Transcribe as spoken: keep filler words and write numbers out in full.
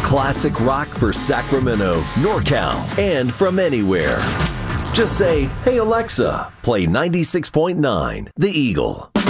Classic rock for Sacramento, NorCal, and from anywhere. Just say, "Hey Alexa, play ninety-six point nine The Eagle."